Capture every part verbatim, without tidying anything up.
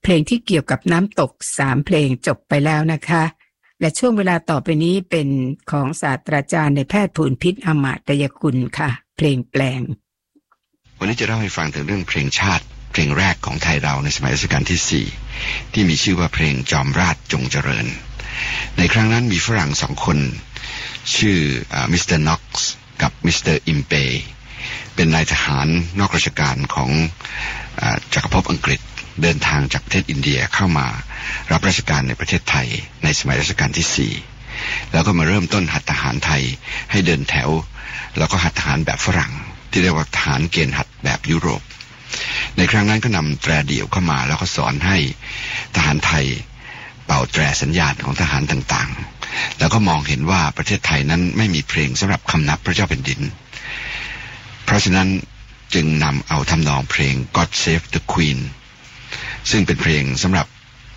เพลงที่เกี่ยวกับน้ำตกสามเพลงจบไปแล้วนะคะและช่วงเวลาต่อไปนี้เป็นของศาสตราจารย์ในแพทย์ภูนพิษอมาตยกุลค่ะเพลงแปลงวันนี้จะเล่าให้ฟังถึงเรื่องเพลงชาติเพลงแรกของไทยเราในสมัยรัชกาลที่สี่ที่มีชื่อว่าเพลงจอมราชจงเจริญในครั้งนั้นมีฝรั่งสองคนชื่อมิสเตอร์น็อกซ์กับมิสเตอร์อิมเปย์เป็นนายทหารนอกราชการของจักรภพอังกฤษเดินทางจากประเทศอินเดียเข้ามารับราชการในประเทศไทยในสมัยรัชกาลที่สี่แล้วก็มาเริ่มต้นหัดทหารไทยให้เดินแถวแล้วก็หัดทหารแบบฝรั่งที่เรียกว่าทหารเกณฑ์หัดแบบยุโรปในครั้งนั้นก็นำแตรเดี่ยวเข้ามาแล้วก็สอนให้ทหารไทยเป่าแตรสัญญาณของทหารต่างๆแล้วก็มองเห็นว่าประเทศไทยนั้นไม่มีเพลงสำหรับคำนับพระเจ้าแผ่นดินเพราะฉะนั้นจึงนำเอาทำนองเพลง God Save the Queen ซึ่งเป็นเพลงสำหรับ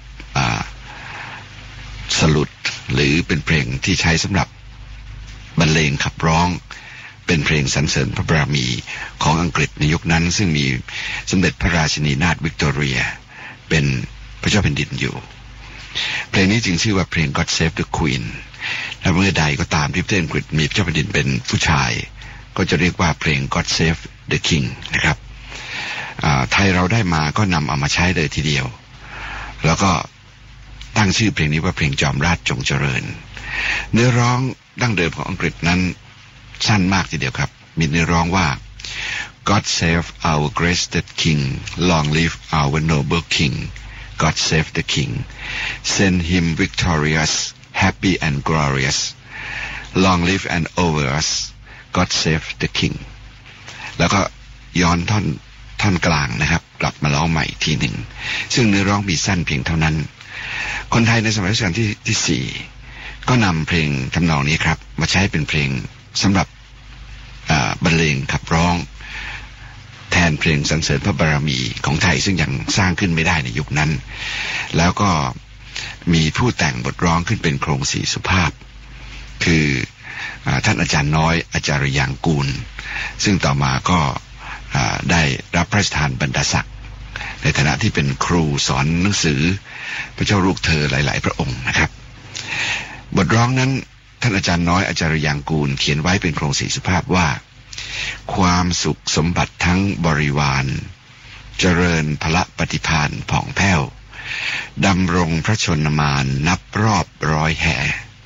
สลุดหรือเป็นเพลงที่ใช้สำหรับบรรเลงขับร้องเป็นเพลงสรรเสริญพระบารมีของอังกฤษในยุคนั้นซึ่งมีสมเด็จพระราชินีนาถวิกตอเรียเป็นพระเจ้าแผ่นดินอยู่เพลงนี้จึงชื่อว่าเพลง God Save the Queen และเมื่อใดก็ตามที่ประเทศอังกฤษมีพระเจ้าแผ่นดินเป็นผู้ชายก็จะเรียกว่าเพลง God Save the King นะครับไทยเราได้มาก็นำเอามาใช้เลยทีเดียวแล้วก็ตั้งชื่อเพลงนี้ว่าเพลงจอมราชจงเจริญเนื้อร้องดั้งเดิมของอังกฤษนั้นสั้นมากทีเดียวครับมีเนื้อร้องว่า God save our greatest king long live our noble king God save the king send him victorious happy and glorious long live and over us God save the king แล้วก็ย้อนท่อนท่อนกลางนะครับกลับมาร้องใหม่ทีหนึ่งซึ่งเนื้อร้องมีสั้นเพียงเท่านั้นคนไทยในสมัยรัชกาลที่ที่สี่ก็นำเพลงทำนองนี้ครับมาใช้เป็นเพลงสำหรับบรรเลงขับร้องแทนเพลงสรรเสริญพระบารมีของไทยซึ่งยังสร้างขึ้นไม่ได้ในยุคนั้นแล้วก็มีผู้แต่งบทร้องขึ้นเป็นโครงสีสุภาพคือท่านอาจารย์น้อยอาจารย์ยางกูลซึ่งต่อมาก็ได้รับพระราชทานบรรดาศักดิ์ในฐานะที่เป็นครูสอนหนังสือพระเจ้าลูกเธอหลายๆพระองค์นะครับบทร้องนั้นท่านอาจารย์น้อยอาจารย์ยางกูลเขียนไว้เป็นโครงสีสุภาพว่าความสุขสมบัติทั้งบริวารเจริญพละปฏิภาณผ่องแผ้วดำรงพระชนมานนับรอบร้อยแห่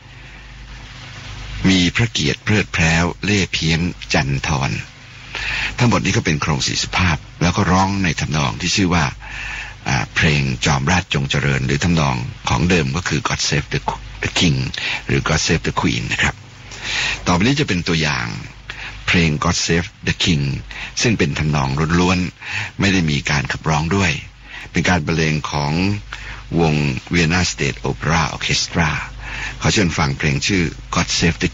มีพระเกียรติเพลิดเพลินเล่เพียงจันทรทั้งหมดนี้ก็เป็นโครงสีสุภาพแล้วก็ร้องในทำนองที่ชื่อว่าเพลงจอมราชจงเจริญหรือทำนองของเดิมก็คือ God Save the, the King หรือ God Save the Queen นะครับต่อไปนี้จะเป็นตัวอย่างเพลง God Save the King ซึ่งเป็นทำนองล้วนๆไม่ได้มีการขับร้องด้วยเป็นการบรรเลงของวง Vienna State Opera Orchestra ขอเชิญฟังเพลงชื่อ God Save the